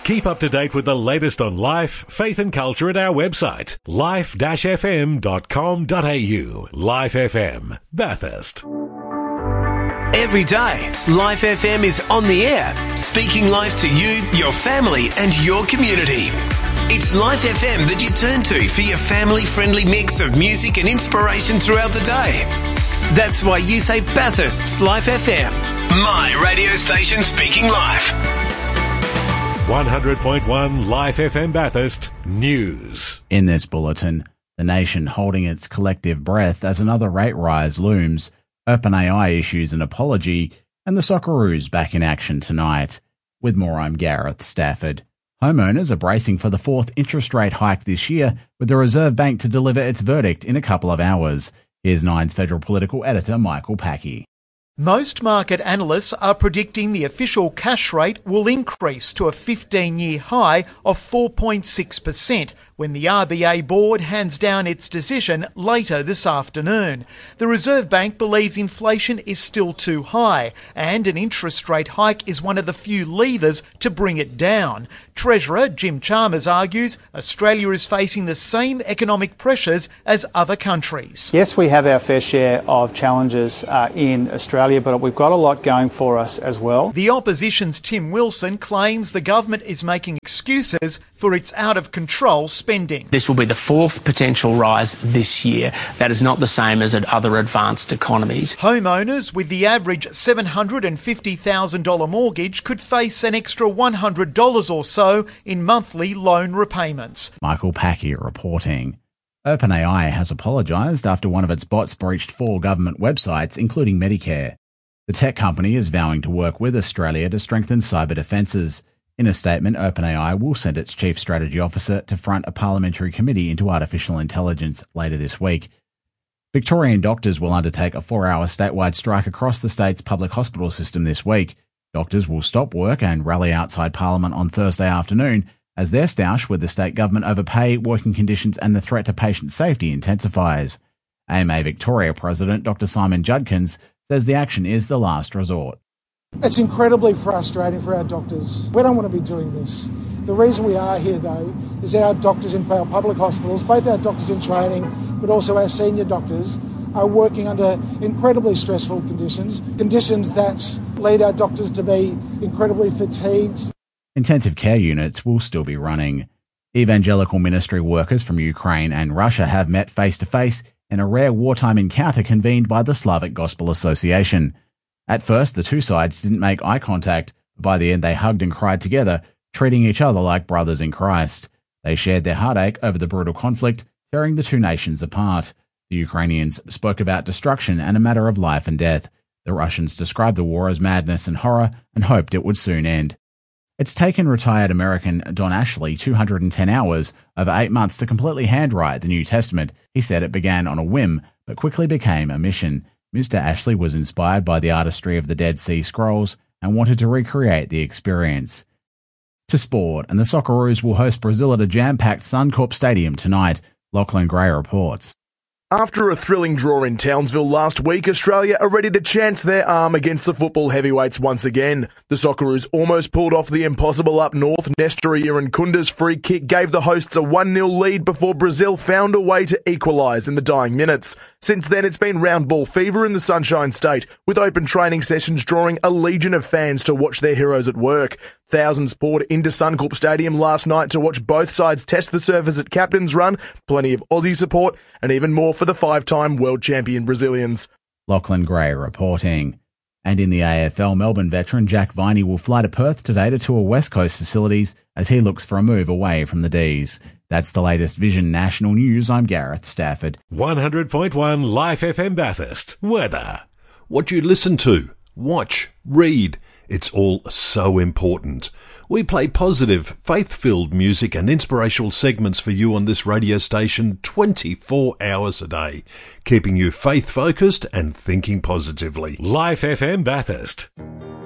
Keep up to date with the latest on life, faith and culture at our website, life-fm.com.au. Life FM, Bathurst. Every day, Life FM is on the air, speaking life to you, your family and your community. It's Life FM that you turn to for your family-friendly mix of music and inspiration throughout the day. That's why you say Bathurst's Life FM, my radio station speaking life. 100.1 Life FM Bathurst News. In this bulletin, the nation holding its collective breath as another rate rise looms. OpenAI issues an apology, and the Socceroos back in action tonight. With more, I'm Gareth Stafford. Homeowners are bracing for the fourth interest rate hike this year, with the Reserve Bank to deliver its verdict in a couple of hours. Here's Nine's federal political editor Michael Packey. Most market analysts are predicting the official cash rate will increase to a 15-year high of 4.6% when the RBA board hands down its decision later this afternoon. The Reserve Bank believes inflation is still too high and an interest rate hike is one of the few levers to bring it down. Treasurer Jim Chalmers argues Australia is facing the same economic pressures as other countries. Yes, we have our fair share of challenges in Australia, but we've got a lot going for us as well. The opposition's Tim Wilson claims the government is making excuses for its out-of-control spending. This will be the fourth potential rise this year. That is not the same as at other advanced economies. Homeowners with the average $750,000 mortgage could face an extra $100 or so in monthly loan repayments. Michael Packey reporting. OpenAI has apologised after one of its bots breached 4 government websites, including Medicare. The tech company is vowing to work with Australia to strengthen cyber defences. In a statement, OpenAI will send its chief strategy officer to front a parliamentary committee into artificial intelligence later this week. Victorian doctors will undertake a 4-hour statewide strike across the state's public hospital system this week. Doctors will stop work and rally outside Parliament on Thursday afternoon as their stoush with the state government over pay, working conditions and the threat to patient safety intensifies. AMA Victoria President Dr Simon Judkins says the action is the last resort. It's incredibly frustrating for our doctors. We don't want to be doing this. The reason we are here, though, is our doctors in our public hospitals, both our doctors in training, but also our senior doctors, are working under incredibly stressful conditions that lead our doctors to be incredibly fatigued. Intensive care units will still be running. Evangelical ministry workers from Ukraine and Russia have met face-to-face in a rare wartime encounter convened by the Slavic Gospel Association. At first, the two sides didn't make eye contact, but by the end they hugged and cried together, treating each other like brothers in Christ. They shared their heartache over the brutal conflict, tearing the two nations apart. The Ukrainians spoke about destruction and a matter of life and death. The Russians described the war as madness and horror and hoped it would soon end. It's taken retired American Don Ashley 210 hours, over 8 months, to completely handwrite the New Testament. He said it began on a whim, but quickly became a mission. Mr. Ashley was inspired by the artistry of the Dead Sea Scrolls and wanted to recreate the experience. To sport, and the Socceroos will host Brazil at a jam-packed Suncorp Stadium tonight. Lachlan Gray reports. After a thrilling draw in Townsville last week, Australia are ready to chance their arm against the football heavyweights once again. The Socceroos almost pulled off the impossible up north. Nestor Irankunda's free kick gave the hosts a 1-0 lead before Brazil found a way to equalise in the dying minutes. Since then, it's been round ball fever in the Sunshine State, with open training sessions drawing a legion of fans to watch their heroes at work. Thousands poured into Suncorp Stadium last night to watch both sides test the surface at Captain's Run, plenty of Aussie support, and even more for the 5-time world champion Brazilians. Lachlan Gray reporting. And in the AFL, Melbourne veteran Jack Viney will fly to Perth today to tour West Coast facilities as he looks for a move away from the D's. That's the latest Vision National News. I'm Gareth Stafford. 100.1 Life FM Bathurst. Weather. What you listen to, watch, read. It's all so important. We play positive, faith-filled music and inspirational segments for you on this radio station 24 hours a day, keeping you faith-focused and thinking positively. Life FM Bathurst.